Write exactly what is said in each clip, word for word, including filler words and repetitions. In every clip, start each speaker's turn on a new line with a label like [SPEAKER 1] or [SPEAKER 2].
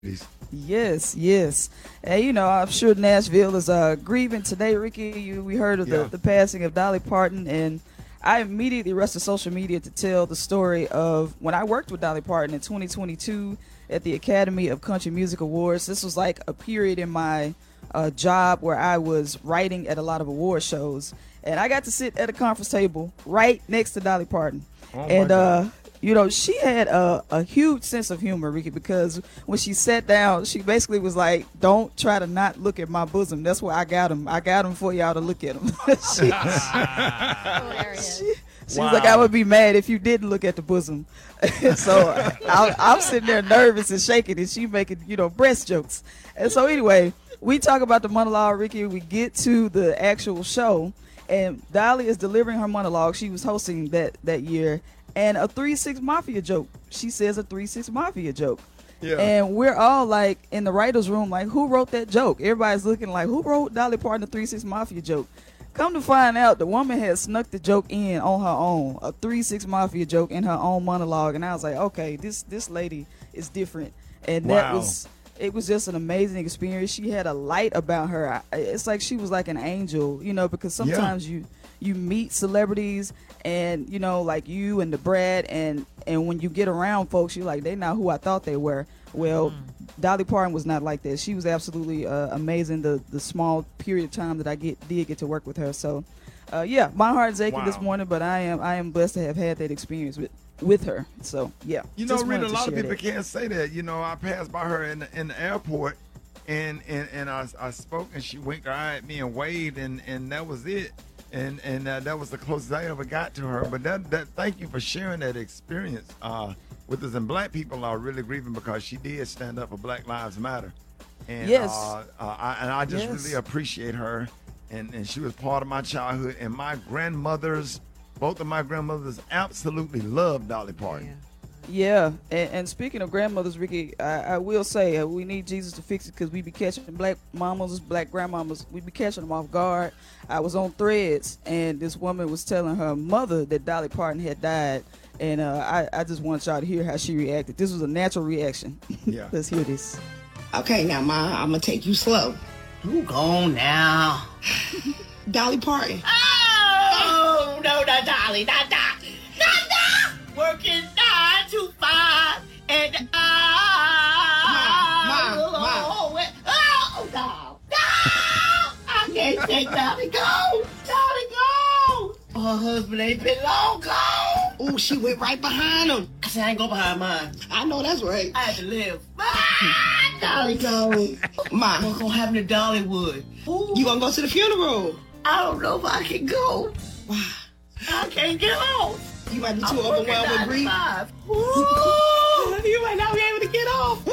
[SPEAKER 1] Yes, yes. And you know, I'm sure Nashville is uh, grieving today, Ricky. You, we heard of the,
[SPEAKER 2] Yeah.
[SPEAKER 1] the passing of Dolly Parton, and I immediately rushed to social media to tell the story of when I worked with Dolly Parton in twenty twenty-two at the Academy of Country Music Awards. This was like a period in my uh, job where I was writing at a lot of award shows, and I got to sit at a conference table right next to Dolly Parton.
[SPEAKER 2] Oh my
[SPEAKER 1] and uh,
[SPEAKER 2] God.
[SPEAKER 1] you know, she had a, a huge sense of humor, Ricky, because when she sat down, she basically was like, "Don't try to not look at my bosom. That's where I got him. I got him for y'all to look at him." she,
[SPEAKER 3] Hilarious.
[SPEAKER 1] she, she
[SPEAKER 2] Wow.
[SPEAKER 1] was like, "I would be mad if you didn't look at the bosom." so I, I'm sitting there nervous and shaking, and she making, you know, breast jokes. And so anyway, we talk about the monologue, Ricky. We get to the actual show, and Dolly is delivering her monologue. She was hosting that that year. And a three six Mafia joke. She says a three six Mafia joke.
[SPEAKER 2] Yeah.
[SPEAKER 1] And we're all like in the writer's room, like, who wrote that joke? Everybody's looking like, who wrote Dolly Parton the three six Mafia joke? Come to find out, the woman had snuck the joke in on her own, a three six Mafia joke in her own monologue. And I was like, okay, this this lady is different. And that
[SPEAKER 2] Wow.
[SPEAKER 1] was, it was just an amazing experience. She had a light about her. I- It's like she was like an angel, you know, because sometimes you you meet celebrities and, you know, like you and the Brad, and and when you get around folks, you're like, they not who I thought they were. Well, Dolly Parton was not like that. She was absolutely uh, amazing. The the small period of time that I get did get to work with her. So, uh, yeah, my heart is aching this
[SPEAKER 2] Wow.
[SPEAKER 1] morning, but I am I am blessed to have had that experience with with her. So, yeah.
[SPEAKER 2] You know,
[SPEAKER 1] just
[SPEAKER 2] Rita, a
[SPEAKER 1] wanted to
[SPEAKER 2] lot of
[SPEAKER 1] share
[SPEAKER 2] people
[SPEAKER 1] that.
[SPEAKER 2] can't say that. You know, I passed by her in the, in the airport, and and, and I, I spoke, and she winked her eye at me and waved, and, and that was it. And and uh, that was the closest I ever got to her. But that that thank you for sharing that experience uh, with us. And black people are really grieving because she did stand up for Black Lives Matter. And
[SPEAKER 1] Yes.
[SPEAKER 2] uh, uh, I, and I just
[SPEAKER 1] Yes.
[SPEAKER 2] really appreciate her. And and she was part of my childhood. And my grandmothers, both of my grandmothers, absolutely loved Dolly Parton.
[SPEAKER 1] Yeah, and, and speaking of grandmothers, Ricky, I, I will say uh, we need Jesus to fix it, because we be catching black mamas, black grandmamas, we be catching them off guard. I was on Threads, and this woman was telling her mother that Dolly Parton had died, and uh, I, I just want y'all to hear how she reacted. This was a natural reaction.
[SPEAKER 2] Yeah.
[SPEAKER 1] Let's hear this.
[SPEAKER 4] Okay, now, Ma, I'm gonna take you slow.
[SPEAKER 5] You go now.
[SPEAKER 4] Dolly Parton.
[SPEAKER 5] Oh, no, not Dolly, not Dolly, not Dolly. Working nine to five, and I.
[SPEAKER 4] Ma, Ma,
[SPEAKER 5] oh, oh, no, no, I can't take Dolly go, Dolly go. Her husband ain't been long gone.
[SPEAKER 4] Ooh, she went right behind him.
[SPEAKER 5] I said I ain't go behind mine.
[SPEAKER 4] I know that's right.
[SPEAKER 5] I had to live. Ah, Dolly go.
[SPEAKER 4] Ma,
[SPEAKER 5] What's gonna happen to Dollywood? Ooh,
[SPEAKER 4] you gonna go to the funeral?
[SPEAKER 5] I don't know if I can go.
[SPEAKER 4] Wow.
[SPEAKER 5] I can't get home.
[SPEAKER 4] You might be too
[SPEAKER 5] I'm working
[SPEAKER 4] overwhelmed with
[SPEAKER 5] nine to
[SPEAKER 4] grief.
[SPEAKER 5] five. Ooh, you might not be able to get off.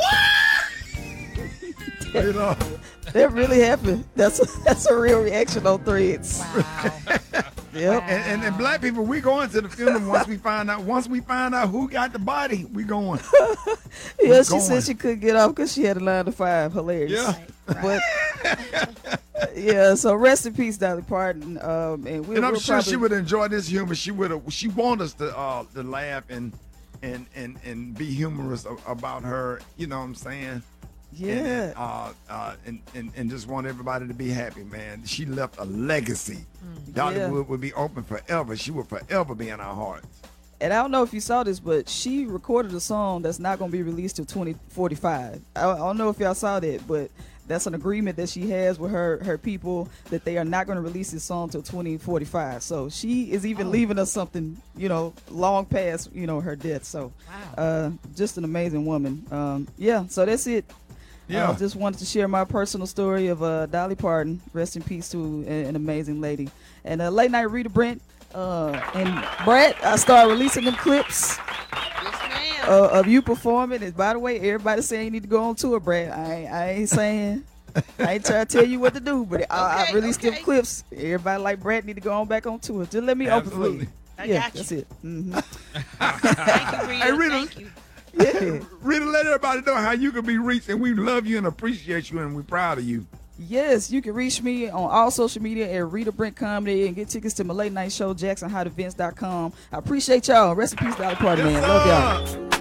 [SPEAKER 2] You know?
[SPEAKER 1] That really happened. That's a, that's a real reaction on Threads.
[SPEAKER 3] Wow.
[SPEAKER 1] Yep.
[SPEAKER 2] And, and, and black people, we going to the funeral once we find out. Once we find out who got the body, we going.
[SPEAKER 1] Yeah, she
[SPEAKER 2] going.
[SPEAKER 1] said she couldn't get off because she had a nine to five. Hilarious.
[SPEAKER 2] Yeah.
[SPEAKER 1] But yeah, so rest in peace, Dolly Parton. Um, and we'll,
[SPEAKER 2] And I'm
[SPEAKER 1] we'll
[SPEAKER 2] sure
[SPEAKER 1] probably,
[SPEAKER 2] she would enjoy this humor. She would. She want us to uh, to laugh and and and and be humorous a- about her. You know what I'm saying?
[SPEAKER 1] Yeah.
[SPEAKER 2] And, uh, uh, and, and and just want everybody to be happy, man. She left a legacy. Dollywood
[SPEAKER 1] Yeah.
[SPEAKER 2] would be open forever. She will forever be in our hearts.
[SPEAKER 1] And I don't know if you saw this, but she recorded a song that's not going to be released till twenty forty-five. I, I don't know if y'all saw that, but that's an agreement that she has with her her people that they are not going to release this song till twenty forty-five. So she is even leaving us something, you know, long past, you know, her death. So uh, just an amazing woman. Um, yeah, so that's it.
[SPEAKER 2] Yeah.
[SPEAKER 1] Uh, just wanted to share my personal story of uh, Dolly Parton. Rest in peace to an, an amazing lady. And uh, late night Rita Brent uh, and Brett, I started releasing them clips uh, of you performing. And by the way, everybody saying you need to go on tour, Brad. I ain't, I ain't saying, I ain't trying to tell you what to do, but I, I
[SPEAKER 3] Okay,
[SPEAKER 1] released
[SPEAKER 3] okay.
[SPEAKER 1] them clips. Everybody like Brad need to go on back on tour. Just let me open for
[SPEAKER 2] Absolutely.
[SPEAKER 1] you.
[SPEAKER 3] I
[SPEAKER 1] yeah,
[SPEAKER 3] got you.
[SPEAKER 1] that's it. hmm
[SPEAKER 3] Thank you, Rita.
[SPEAKER 2] Hey, Rita.
[SPEAKER 3] Thank you.
[SPEAKER 1] Yeah.
[SPEAKER 2] Rita, let everybody know how you can be reached, and we love you and appreciate you, and we're proud of you.
[SPEAKER 1] Yes, you can reach me on all social media at Rita Brent Comedy and get tickets to my late night show, jackson hot events dot com. I appreciate y'all. Rest in peace, Dolly Parton, man. Love y'all.
[SPEAKER 2] sir.